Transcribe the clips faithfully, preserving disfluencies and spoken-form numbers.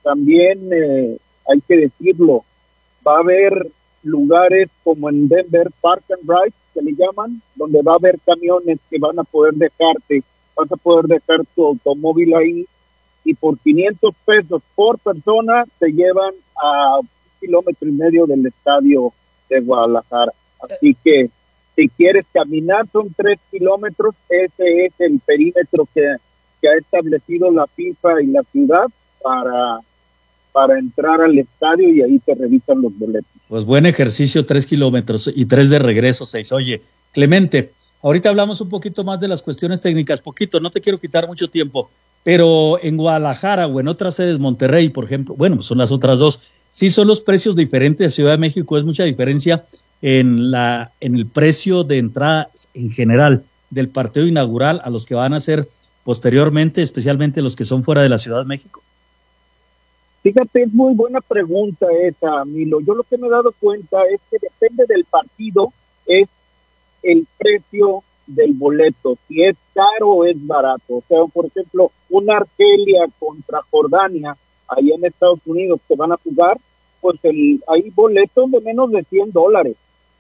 también eh, hay que decirlo, va a haber lugares como en Denver, Park and Ride, que le llaman, donde va a haber camiones que van a poder dejarte, vas a poder dejar tu automóvil ahí y por quinientos pesos por persona te llevan a un kilómetro y medio del estadio de Guadalajara. Así que si quieres caminar son tres kilómetros, ese es el perímetro que, que ha establecido la FIFA y la ciudad para, para entrar al estadio y ahí te revisan los boletos. Pues buen ejercicio, tres kilómetros y tres de regreso, seis. Oye, Clemente, ahorita hablamos un poquito más de las cuestiones técnicas, poquito, no te quiero quitar mucho tiempo, pero en Guadalajara o en otras sedes, Monterrey, por ejemplo, bueno, pues son las otras dos, sí son los precios diferentes de Ciudad de México, es mucha diferencia en la en el precio de entrada en general del partido inaugural a los que van a ser posteriormente, especialmente los que son fuera de la Ciudad de México. Fíjate, es muy buena pregunta esa, Milo. Yo lo que me he dado cuenta es que depende del partido, es el precio del boleto, si es caro o es barato. O sea, por ejemplo, una Argelia contra Jordania, allá en Estados Unidos, que van a jugar, pues el, hay boletos de menos de cien dólares.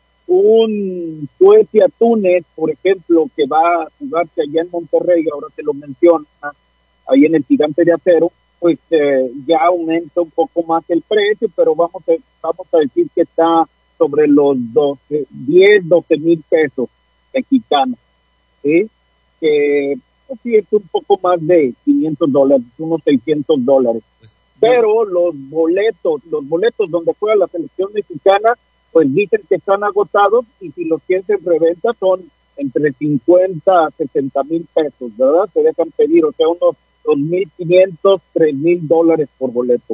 Un Suecia-Túnez, por ejemplo, que va a jugarse allá en Monterrey, ahora te lo menciona, ahí en el Gigante de Acero, pues eh, ya aumenta un poco más el precio, pero vamos a, vamos a decir que está sobre los doce, diez, doce mil pesos mexicanos, ¿sí? Que pues, sí es un poco más de quinientos dólares, unos seiscientos dólares. Pues, pero los boletos, los boletos donde juega la selección mexicana, pues dicen que están agotados y si los tienes en reventa son entre cincuenta a sesenta mil pesos, ¿verdad? Se dejan pedir, o sea, unos dos mil quinientos, tres mil dólares por boleto.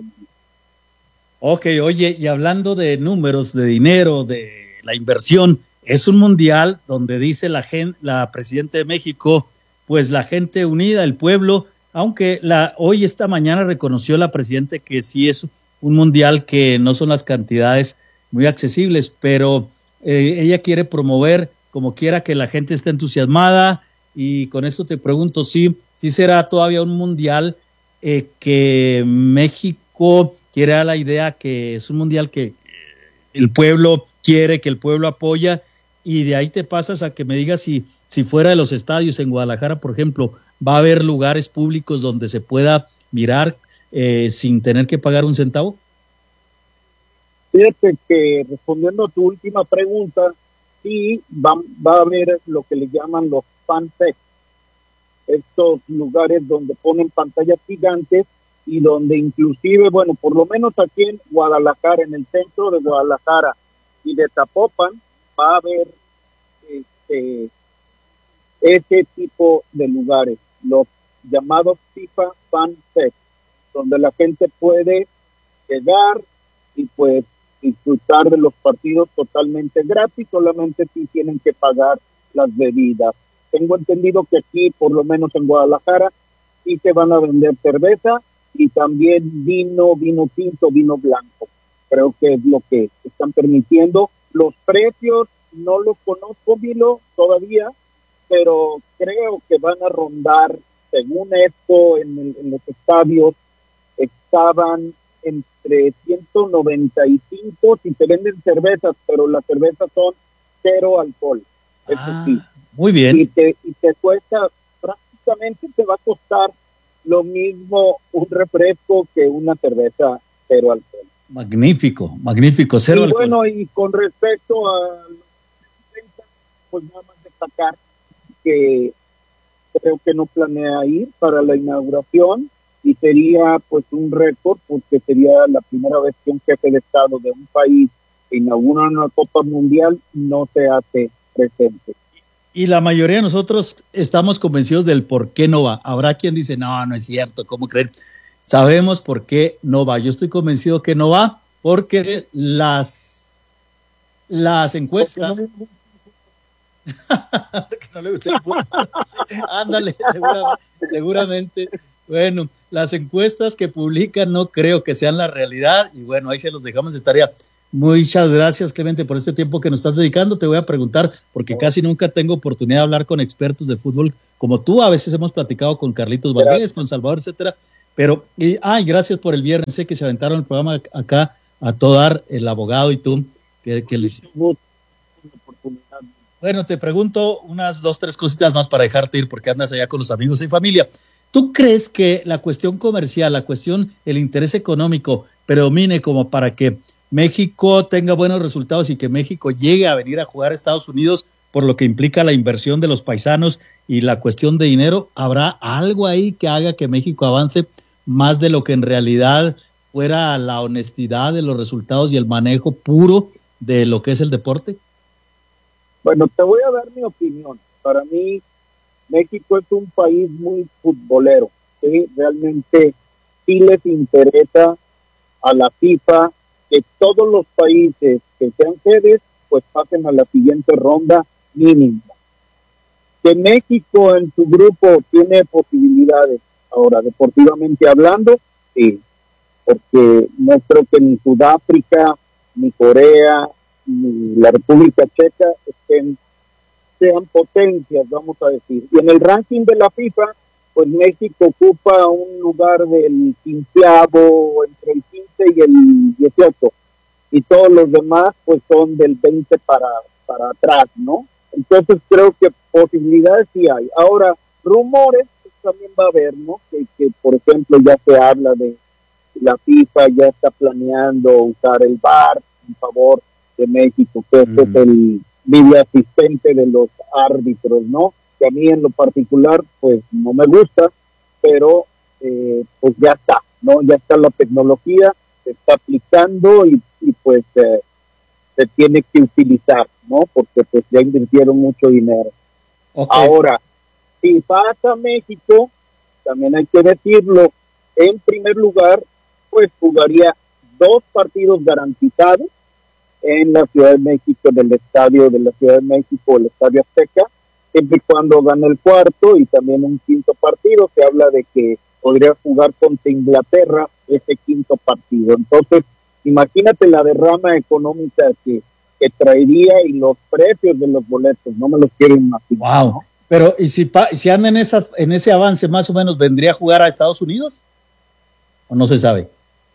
Ok, oye, y hablando de números, de dinero, de la inversión, es un mundial donde dice la gente, la presidenta de México, pues la gente unida, el pueblo, aunque la hoy esta mañana reconoció la presidenta que sí es un mundial que no son las cantidades muy accesibles, pero eh, ella quiere promover como quiera que la gente esté entusiasmada y con esto te pregunto, ¿sí, sí será todavía un mundial eh, que México quiere dar la idea que es un mundial que el pueblo quiere, que el pueblo apoya y de ahí te pasas a que me digas si, si fuera de los estadios en Guadalajara, por ejemplo, va a haber lugares públicos donde se pueda mirar eh, sin tener que pagar un centavo? Fíjate que respondiendo a tu última pregunta, sí va, va a haber lo que le llaman los fan fest, estos lugares donde ponen pantallas gigantes y donde inclusive, bueno, por lo menos aquí en Guadalajara, en el centro de Guadalajara y de Zapopan, va a haber este, ese tipo de lugares, los llamados FIFA Fan Fest, donde la gente puede llegar y pues disfrutar de los partidos totalmente gratis, solamente si tienen que pagar las bebidas. Tengo entendido que aquí, por lo menos en Guadalajara, sí se van a vender cerveza y también vino, vino tinto, vino blanco. Creo que es lo que están permitiendo. Los precios no los conozco, Milo, todavía, pero creo que van a rondar, según esto, en, el, en los estadios, estaban entre ciento noventa y cinco si se venden cervezas, pero las cervezas son cero alcohol. Eso ah, sí. Muy bien. Y te, y te cuesta, prácticamente te va a costar lo mismo un refresco que una cerveza cero alcohol. Magnífico, magnífico, cero y alcohol. Bueno, y con respecto a pues nada más destacar que creo que no planea ir para la inauguración y sería pues un récord porque sería la primera vez que un jefe de Estado de un país que inaugura una Copa Mundial no se hace presente. Y la mayoría de nosotros estamos convencidos del por qué no va. Habrá quien dice, no, no es cierto, ¿cómo creen? Sabemos por qué no va. Yo estoy convencido que no va porque las, las encuestas... que no le gusta el fútbol. Sí, ándale, seguramente, seguramente. Bueno, las encuestas que publican no creo que sean la realidad y bueno, ahí se los dejamos de tarea. Muchas gracias, Clemente, por este tiempo que nos estás dedicando. Te voy a preguntar, porque casi nunca tengo oportunidad de hablar con expertos de fútbol como tú. A veces hemos platicado con Carlitos Valdés, con Salvador, etcétera. Pero, y, ay, gracias por el viernes, sé que se aventaron el programa acá a todo dar, el abogado y tú, que, que lo hicimos. Bueno, te pregunto unas dos, tres cositas más para dejarte ir porque andas allá con los amigos y familia. ¿Tú crees que la cuestión comercial, la cuestión, el interés económico predomine como para que México tenga buenos resultados y que México llegue a venir a jugar a Estados Unidos por lo que implica la inversión de los paisanos y la cuestión de dinero? ¿Habrá algo ahí que haga que México avance más de lo que en realidad fuera la honestidad de los resultados y el manejo puro de lo que es el deporte? Bueno, te voy a dar mi opinión. Para mí, México es un país muy futbolero, ¿sí? Realmente sí les interesa a la FIFA que todos los países que sean sedes, pues pasen a la siguiente ronda mínima. Que México en su grupo tiene posibilidades, ahora deportivamente hablando, sí, porque no creo que ni Sudáfrica, ni Corea, ni la República Checa estén, sean potencias, vamos a decir. Y en el ranking de la FIFA, pues México ocupa un lugar del quinceavo, entre el quince y el dieciocho, y todos los demás pues son del veinte para, para atrás, ¿no? Entonces creo que posibilidades sí hay. Ahora, rumores pues, también va a haber, ¿no? Que, que por ejemplo ya se habla de la FIFA ya está planeando usar el V A R en favor de México, que este mm. es el video asistente de los árbitros, ¿no? Que a mí en lo particular pues no me gusta, pero eh, pues ya está, ¿no? Ya está la tecnología, se está aplicando y, y pues eh, se tiene que utilizar, ¿no? Porque pues ya invirtieron mucho dinero. Okay. Ahora, si pasa México, también hay que decirlo, en primer lugar, pues jugaría dos partidos garantizados en la Ciudad de México, del estadio de la Ciudad de México, el Estadio Azteca, siempre y cuando gane el cuarto, y también un quinto partido. Se habla de que podría jugar contra Inglaterra ese quinto partido. Entonces, imagínate la derrama económica que, que traería y los precios de los boletos, no me los quiero imaginar. Wow. ¿No? Pero, ¿y si, pa, si anda en, esa, en ese avance, más o menos, vendría a jugar a Estados Unidos? ¿O no se sabe?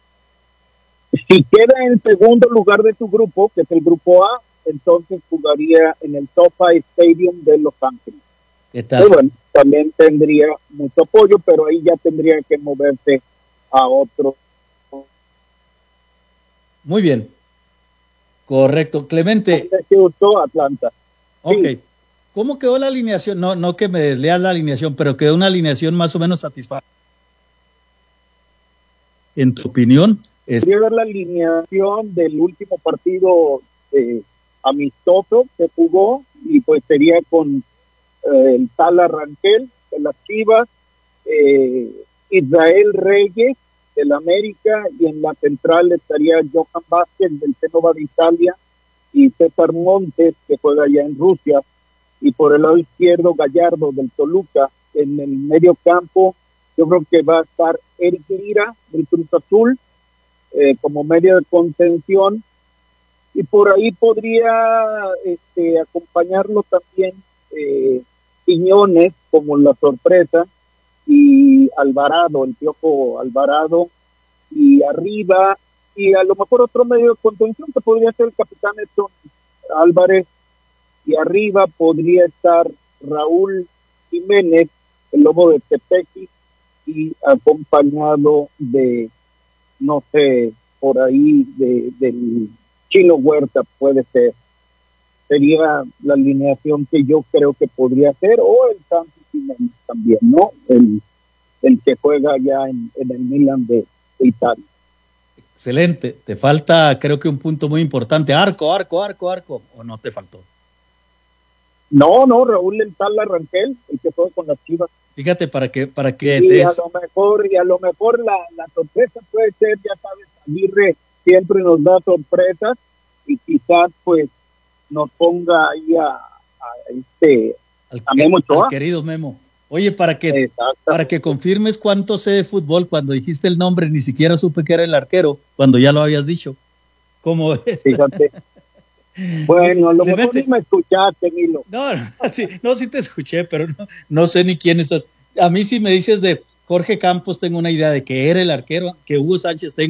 Si queda en segundo lugar de tu grupo, que es el grupo A, entonces jugaría en el SoFi Stadium de Los Ángeles. ¿Qué tal? Y bueno, también tendría mucho apoyo, pero ahí ya tendría que moverse a otro. Muy bien. Correcto. Clemente. Houston, Atlanta. Ok. Sí. ¿Cómo quedó la alineación? No, no que me leas la alineación, pero quedó una alineación más o menos satisfactoria. En tu opinión. Es... Quería ver la alineación del último partido eh, amistoso que jugó, y pues sería con eh, el Tala Rangel de las Chivas, eh, Israel Reyes del América, y en la central estaría Johan Vázquez del Génova de Italia y César Montes, que juega allá en Rusia, y por el lado izquierdo Gallardo del Toluca. En el medio campo yo creo que va a estar Eric Lira del Cruz Azul eh, como medio de contención, y por ahí podría este, acompañarlo también eh, Quiñones como la sorpresa, y Alvarado, el Piojo Alvarado, y arriba, y a lo mejor otro medio de contención que podría ser el capitán Edson Álvarez, y arriba podría estar Raúl Jiménez, el Lobo de Tepeji, y acompañado de, no sé, por ahí de, del Chino Huerta, puede ser. Sería la alineación que yo creo que podría ser, o el Santi Jiménez también, ¿no? El, el que juega ya en, en el Milan de, de Italia. Excelente. Te falta, creo que un punto muy importante. Arco, arco, arco, arco. ¿O no te faltó? No, no, Raúl El Tala Rangel, el que juega con las Chivas. Fíjate, para que, para que y des... a lo mejor, y a lo mejor la, la sorpresa puede ser, ya sabes, Aguirre siempre nos da sorpresas, y quizás pues nos ponga ahí a, a este al, a Memo Ochoa. Al querido Memo. Oye, para que para que confirmes cuánto sé de fútbol, cuando dijiste el nombre ni siquiera supe que era el arquero, cuando ya lo habías dicho. ¿Cómo ves? Fíjate. Bueno, a lo mejor ni me escuchaste, Milo. No, no, sí, no, sí te escuché, pero no, no sé ni quién es. A mí si me dices de Jorge Campos tengo una idea de que era el arquero, que Hugo Sánchez tenga